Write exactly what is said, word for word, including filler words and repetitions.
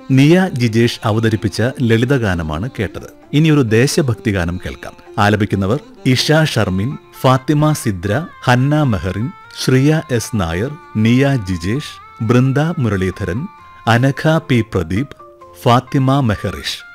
നിയ ജിജേഷ് അവതരിപ്പിച്ച ലളിതഗാനമാണ് കേട്ടത്. ഇനിയൊരു ദേശഭക്തി ഗാനം കേൾക്കാം. ആലപിക്കുന്നവർ ഇഷ ഷർമിൻ, ഫാത്തിമ സിദ്ര, ഹന്ന മെഹറിൻ, ശ്രിയ എസ് നായർ, നിയ ജിജേഷ്, ബൃന്ദ മുരളീധരൻ, അനഘ പി പ്രദീപ്, ഫാത്തിമ മെഹറിഷ്.